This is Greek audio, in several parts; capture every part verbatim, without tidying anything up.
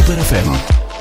Super εφ εμ.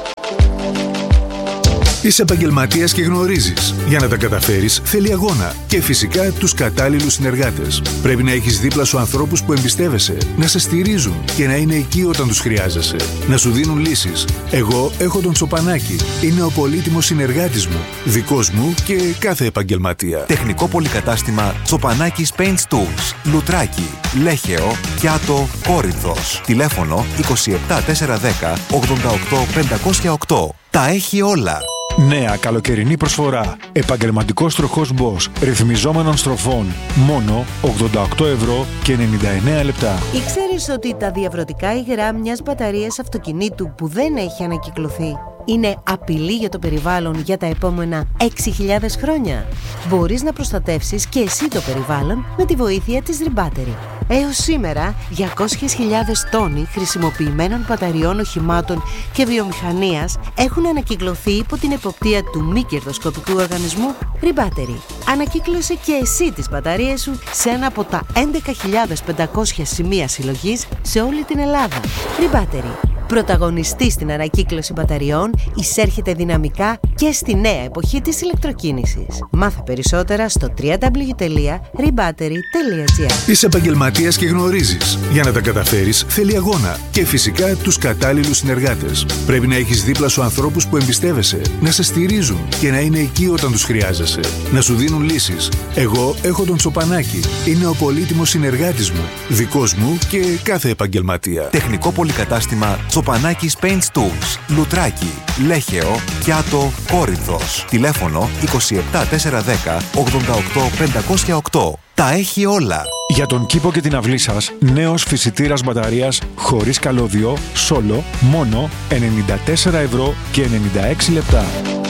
Είσαι επαγγελματίας και γνωρίζεις. Για να τα καταφέρεις θέλει αγώνα και φυσικά τους κατάλληλους συνεργάτες. Πρέπει να έχεις δίπλα σου ανθρώπους που εμπιστεύεσαι, να σε στηρίζουν και να είναι εκεί όταν τους χρειάζεσαι. Να σου δίνουν λύσεις. Εγώ έχω τον Τσοπανάκη. Είναι ο πολύτιμος συνεργάτης μου, δικός μου και κάθε επαγγελματία. Τεχνικό πολυκατάστημα Τσοπανάκης Paint Tools, Λουτράκι, Λέχεο, Κιάτο, Κόρινθος. Τηλέφωνο είκοσι επτά τετρακόσια δέκα ογδόντα οκτώ πεντακόσια οκτώ. Τα έχει όλα. Νέα καλοκαιρινή προσφορά. Επαγγελματικός τροχός Bosch ρυθμιζόμενων στροφών. Μόνο ογδόντα οκτώ ευρώ και ενενήντα εννέα λεπτά. Ήξερες ότι τα διαβρωτικά υγρά μιας μπαταρίας αυτοκινήτου που δεν έχει ανακυκλωθεί είναι απειλή για το περιβάλλον για τα επόμενα έξι χιλιάδες χρόνια? Μπορείς να προστατεύσεις και εσύ το περιβάλλον με τη βοήθεια της Rebattery. Έως σήμερα, διακόσιες χιλιάδες τόνοι χρησιμοποιημένων μπαταριών οχημάτων και βιομηχανίας έχουν ανακυκλωθεί υπό την εποπτεία του μη κερδοσκοπικού οργανισμού Rebattery. Ανακύκλωσε και εσύ τις μπαταρίες σου σε ένα από τα έντεκα χιλιάδες πεντακόσια σημεία συλλογής σε όλη την Ελλάδα. Rebattery. Πρωταγωνιστής στην ανακύκλωση μπαταριών, εισέρχεται δυναμικά και στη νέα εποχή της ηλεκτροκίνησης. Μάθε περισσότερα στο double-u double-u double-u τελεία rebattery τελεία gr. Είσαι επαγγελματίας και γνωρίζεις. Για να τα καταφέρεις θέλει αγώνα και φυσικά τους κατάλληλους συνεργάτες. Πρέπει να έχεις δίπλα σου ανθρώπους που εμπιστεύεσαι, να σε στηρίζουν και να είναι εκεί όταν τους χρειάζεσαι. Να σου δίνουν λύσεις. Εγώ έχω τον Τσοπανάκη. Είναι ο πολύτιμος συνεργάτης μου, δικός μου και κάθε επαγγελματία. Τεχνικό πολυκατάστημα Τσοπανάκης Paint Tools, Λουτράκι, Λέχεο, Κιάτο, Κόρινθος. Τηλέφωνο είκοσι επτά τετρακόσια δέκα ογδόντα οκτώ πεντακόσια οκτώ. Τα έχει όλα. Για τον κήπο και την αυλή σας, νέος φυσιτήρας μπαταρίας χωρίς καλώδιο, Solo, μόνο ενενήντα τέσσερα ευρώ και ενενήντα έξι λεπτά.